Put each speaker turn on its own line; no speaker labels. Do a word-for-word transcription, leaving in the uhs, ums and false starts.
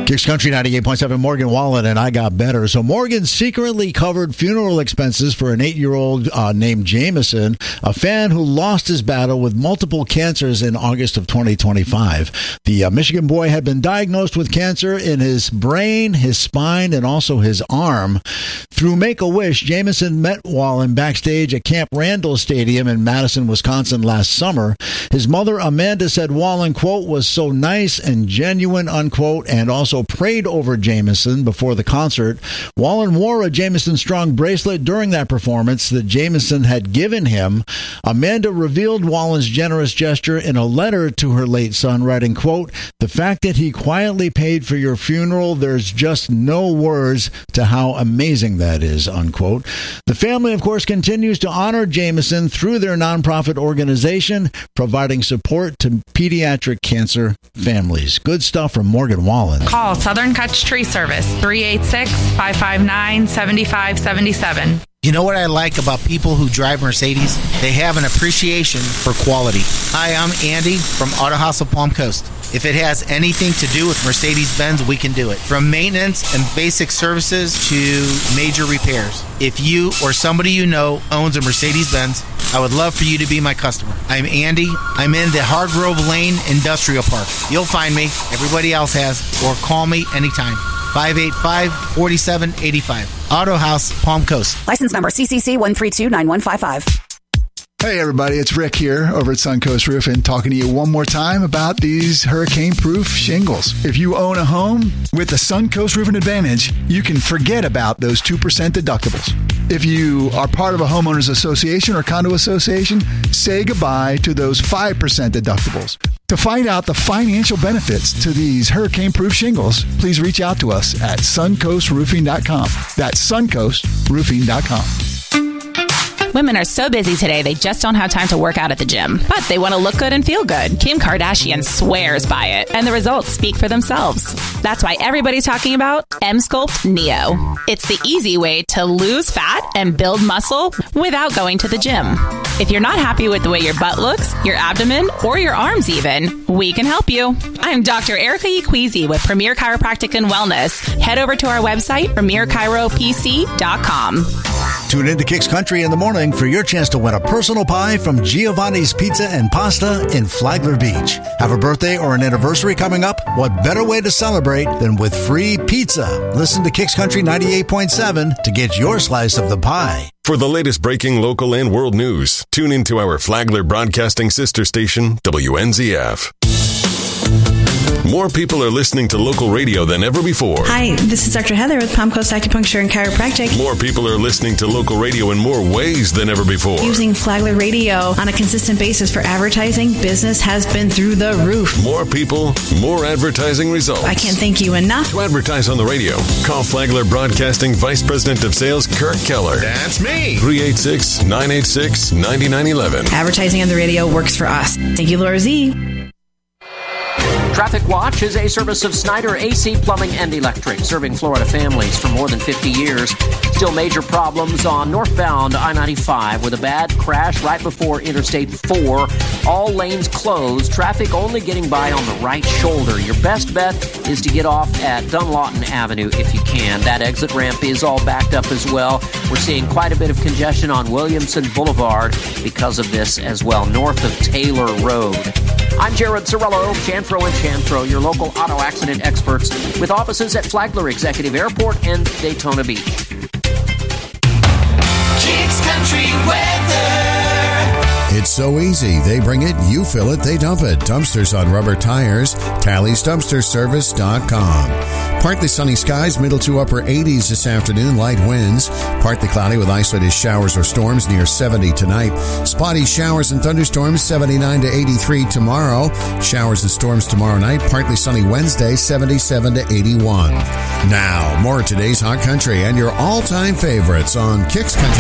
Kicks Country ninety-eight point seven, Morgan Wallen and I Got Better. So Morgan secretly covered funeral expenses for an eight-year-old uh, named Jameson, a fan who lost his battle with multiple cancers in August of twenty twenty-five. The uh, Michigan boy had been diagnosed with cancer in his brain, his spine, and also his arm. Through Make-A-Wish, Jameson met Wallen backstage at Camp Randall Stadium in Madison, Wisconsin last summer. His mother, Amanda, said Wallen, quote, was so nice and genuine, unquote, and also prayed over Jameson before the concert. Wallen wore a Jameson Strong bracelet during that performance that Jameson had given him. Amanda revealed Wallen's generous gesture in a letter to her late son, writing, quote, the fact that he quietly paid for your funeral, there's just no words to how amazing that is, unquote. The family, of course, continues to honor Jameson through their nonprofit organization, providing support to pediatric cancer families. Good stuff from Morgan Wallen.
Call Southern Kutch Tree Service, three eight six, five five nine, seven five seven seven.
You know what I like about people who drive Mercedes? They have an appreciation for quality. Hi, I'm Andy from Auto House of Palm Coast. If it has anything to do with Mercedes-Benz, we can do it. From maintenance and basic services to major repairs. If you or somebody you know owns a Mercedes-Benz, I would love for you to be my customer. I'm Andy. I'm in the Hargrove Lane Industrial Park. You'll find me. Everybody else has. Or call me anytime. five eight five, four seven eight five. Auto House, Palm Coast.
License number C C C one three two nine one five five.
Hey everybody, it's Rick here over at Suncoast Roofing, talking to you one more time about these hurricane-proof shingles. If you own a home with the Suncoast Roofing Advantage, you can forget about those two percent deductibles. If you are part of a homeowners association or condo association, say goodbye to those five percent deductibles. To find out the financial benefits to these hurricane-proof shingles, please reach out to us at suncoast roofing dot com. That's suncoast roofing dot com.
Women are so busy today, they just don't have time to work out at the gym. But they want to look good and feel good. Kim Kardashian swears by it, and the results speak for themselves. That's why everybody's talking about Emsculpt Neo. It's the easy way to lose fat and build muscle without going to the gym. If you're not happy with the way your butt looks, your abdomen, or your arms even, we can help you. I'm Doctor Erica Equeezy with Premier Chiropractic and Wellness. Head over to our website, premier chiro p c dot com.
Tune in to Kicks Country in the morning for your chance to win a personal pie from Giovanni's Pizza and Pasta in Flagler Beach. Have a birthday or an anniversary coming up? What better way to celebrate than with free pizza? Listen to Kicks Country ninety-eight point seven to get your slice of the pie.
For the latest breaking local and world news, tune into our Flagler Broadcasting sister station, W N Z F. More people are listening to local radio than ever before.
Hi, this is Doctor Heather with Palm Coast Acupuncture and Chiropractic.
More people are listening to local radio in more ways than ever before.
Using Flagler Radio on a consistent basis for advertising, business has been through the roof.
More people, more advertising results.
I can't thank you enough.
To advertise on the radio, call Flagler Broadcasting Vice President of Sales, Kirk Keller.
That's me.
three eight six, nine eight six, nine nine one one.
Advertising on the radio works for us. Thank you, Laura Z.
Traffic Watch is a service of Snyder A C Plumbing and Electric, serving Florida families for more than fifty years. Still major problems on northbound I ninety-five with a bad crash right before Interstate four. All lanes closed, traffic only getting by on the right shoulder. Your best bet is to get off at Dunlawton Avenue if you can. That exit ramp is all backed up as well. We're seeing quite a bit of congestion on Williamson Boulevard because of this as well, north of Taylor Road. I'm Jared Cirillo, Chanfro and Chanfro, your local auto accident experts with offices at Flagler Executive Airport and Daytona Beach.
Kicks Country Weather.
It's so easy. They bring it, you fill it, they dump it. Dumpsters on rubber tires. Talley's Dumpster Service dot com. Partly sunny skies, middle to upper eighties this afternoon. Light winds. Partly cloudy with isolated showers or storms near seventy tonight. Spotty showers and thunderstorms, seventy-nine to eighty-three tomorrow. Showers and storms tomorrow night. Partly sunny Wednesday, seventy-seven to eighty-one. Now, more of today's Hot Country and your all-time favorites on Kicks Country.